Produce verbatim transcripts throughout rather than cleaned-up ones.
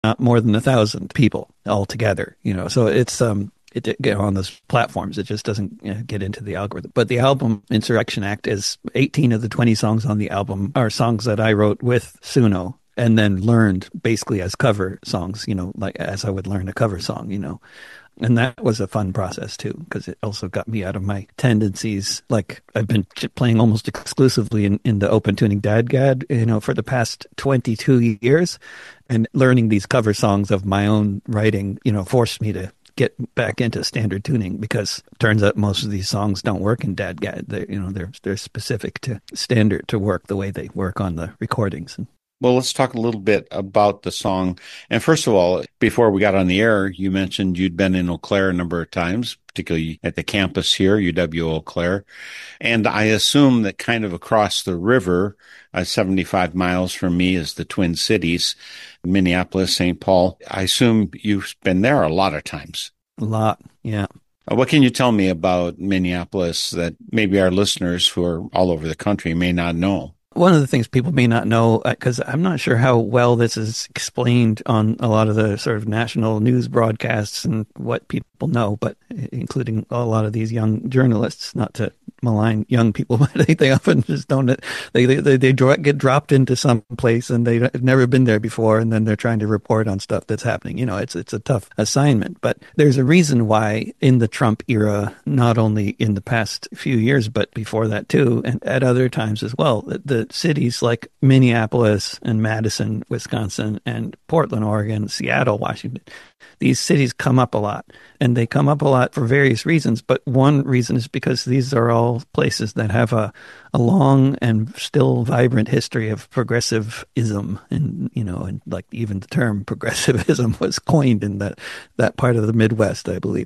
not more than a thousand people altogether, you know. So it's um it get on those platforms. It just doesn't, you know, get into the algorithm. But the album Insurrection Act is eighteen of the twenty songs on the album are songs that I wrote with Suno and then learned basically as cover songs, you know, like as I would learn a cover song, you know. And that was a fun process too, because it also got me out of my tendencies. Like I've been playing almost exclusively in, in the open tuning DADGAD, you know, for the past twenty-two years, and learning these cover songs of my own writing, you know, forced me to get back into standard tuning, because it turns out most of these songs don't work in DADGAD. They, you know, they're they're specific to standard to work the way they work on the recordings. And Well, let's talk a little bit about the song. And first of all, before we got on the air, you mentioned you'd been in Eau Claire a number of times, particularly at the campus here, U W Eau Claire. And I assume that kind of across the river, uh, seventy-five miles from me is the Twin Cities, Minneapolis, Saint Paul. I assume you've been there a lot of times. a lot, yeah. Uh, What can you tell me about Minneapolis that maybe our listeners who are all over the country may not know? One of the things people may not know, because I'm not sure how well this is explained on a lot of the sort of national news broadcasts and what people know, but including a lot of these young journalists, not to malign young people, but they, they often just don't, they, they, they, they get dropped into some place and they've never been there before, and then they're trying to report on stuff that's happening. You know, it's, it's a tough assignment, but there's a reason why in the Trump era, not only in the past few years, but before that too, and at other times as well, the, the cities like Minneapolis and Madison, Wisconsin, and Portland, Oregon, Seattle, Washington, these cities come up a lot, and they come up a lot for various reasons. But one reason is because these are all places that have a, a long and still vibrant history of progressivism. And, you know, and like even the term progressivism was coined in that, that part of the Midwest, I believe.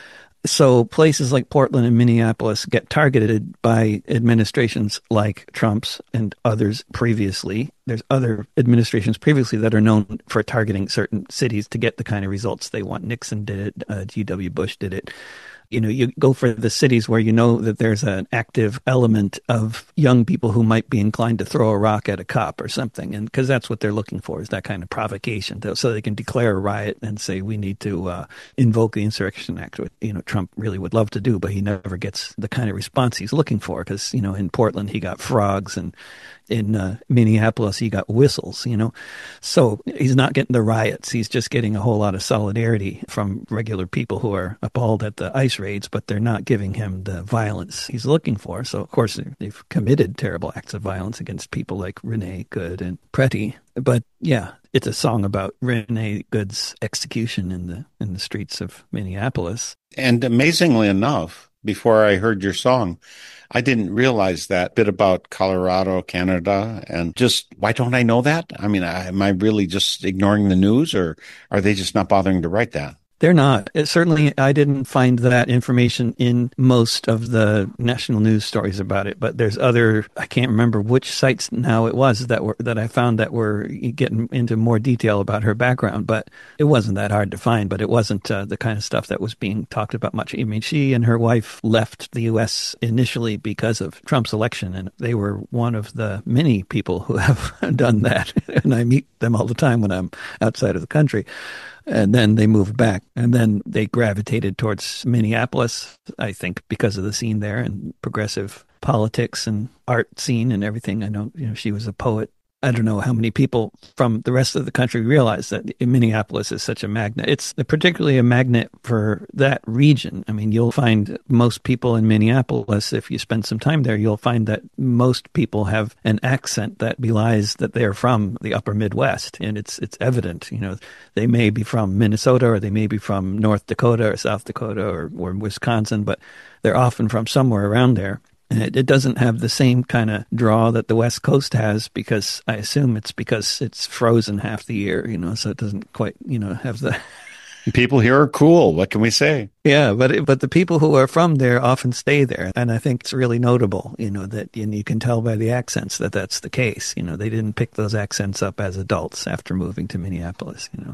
So places like Portland and Minneapolis get targeted by administrations like Trump's and others previously. There's other administrations previously that are known for targeting certain cities to get the kind of results they want. Nixon did it. Uh, G W. Bush did it. You know, you go for the cities where you know that there's an active element of young people who might be inclined to throw a rock at a cop or something. And because that's what they're looking for, is that kind of provocation, to, so they can declare a riot and say, we need to uh, invoke the Insurrection Act, which, you know, Trump really would love to do, but he never gets the kind of response he's looking for. Because, you know, in Portland, he got frogs, and in uh, Minneapolis, he got whistles, you know. So he's not getting the riots. He's just getting a whole lot of solidarity from regular people who are appalled at the ICE raids, but they're not giving him the violence he's looking for. So, of course, they've committed terrible acts of violence against people like Renee Good and Pretty. But, yeah, it's a song about Renee Good's execution in the in the streets of Minneapolis. And amazingly enough, before I heard your song, I didn't realize that bit about Colorado, Canada, and just, why don't I know that? I mean, I, am I really just ignoring the news, or are they just not bothering to write that? They're not. It, certainly, I didn't find that information in most of the national news stories about it. But there's other, I can't remember which sites now it was that were that I found that were getting into more detail about her background. But it wasn't that hard to find. But it wasn't uh, the kind of stuff that was being talked about much. I mean, she and her wife left the U S initially because of Trump's election, and they were one of the many people who have done that. And I meet them all the time when I'm outside of the country. And then they moved back, and then they gravitated towards Minneapolis, I think, because of the scene there and progressive politics and art scene and everything. I know, you know, she was a poet. I don't know how many people from the rest of the country realize that Minneapolis is such a magnet. It's particularly a magnet for that region. I mean, you'll find most people in Minneapolis, if you spend some time there, you'll find that most people have an accent that belies that they're from the upper Midwest. And it's it's evident, you know, they may be from Minnesota, or they may be from North Dakota or South Dakota or, or Wisconsin, but they're often from somewhere around there. And it, it doesn't have the same kind of draw that the West Coast has, because I assume it's because it's frozen half the year, you know, so it doesn't quite, you know, have the... People here are cool. What can we say? Yeah, but it, but the people who are from there often stay there. And I think it's really notable, you know, that and you can tell by the accents that that's the case. You know, they didn't pick those accents up as adults after moving to Minneapolis, you know.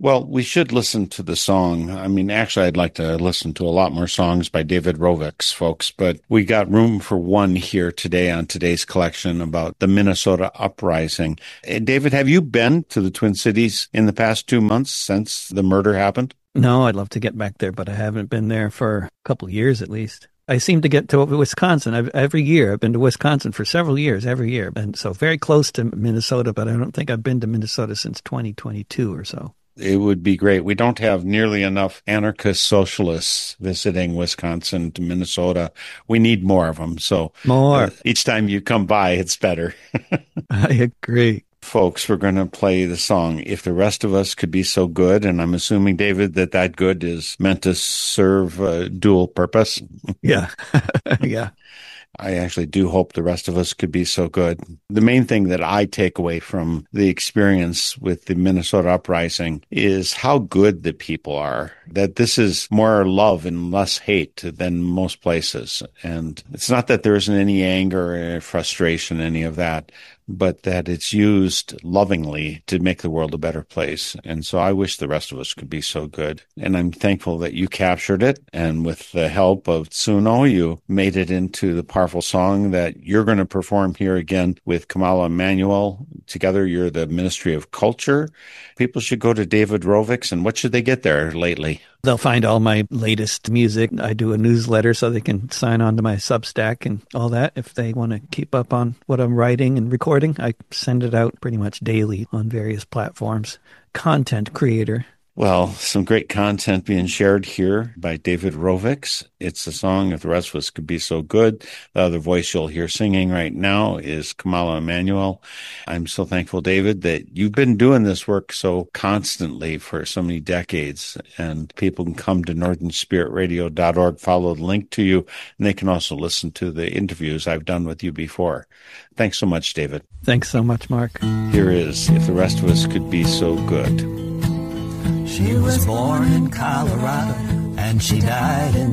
Well, we should listen to the song. I mean, actually, I'd like to listen to a lot more songs by David Rovics, folks, but we got room for one here today on today's collection about the Minnesota uprising. Hey, David, have you been to the Twin Cities in the past two months since the murder happened? No, I'd love to get back there, but I haven't been there for a couple of years at least. I seem to get to Wisconsin I've, every year. I've been to Wisconsin for several years, every year. And so very close to Minnesota, but I don't think I've been to Minnesota since twenty twenty-two or so. It would be great. We don't have nearly enough anarchist socialists visiting Wisconsin to Minnesota. We need more of them. So more. Uh, each time you come by, it's better. I agree. Folks, we're going to play the song If the Rest of Us Could Be So Good. And I'm assuming, David, that that good is meant to serve a dual purpose. Yeah. Yeah. I actually do hope the rest of us could be so good. The main thing that I take away from the experience with the Minnesota uprising is how good the people are, that this is more love and less hate than most places. And it's not that there isn't any anger or frustration, any of that, but that it's used lovingly to make the world a better place. And so I wish the rest of us could be so good. And I'm thankful that you captured it. And with the help of Tsuno, you made it into the powerful song that you're going to perform here again with Kamala Emanuel. Together, you're the Ministry of Culture. People should go to David Rovics. And what should they get there lately? They'll find all my latest music. I do a newsletter so they can sign on to my Substack and all that. If they want to keep up on what I'm writing and recording, I send it out pretty much daily on various platforms. Content creator. Well, some great content being shared here by David Rovics. It's a song, If the Rest of Us Could Be So Good. The other voice you'll hear singing right now is Kamala Emanuel. I'm so thankful, David, that you've been doing this work so constantly for so many decades. And people can come to northern spirit radio dot org, follow the link to you, and they can also listen to the interviews I've done with you before. Thanks so much, David. Thanks so much, Mark. Here is If the Rest of Us Could Be So Good. She was born in Colorado and she died in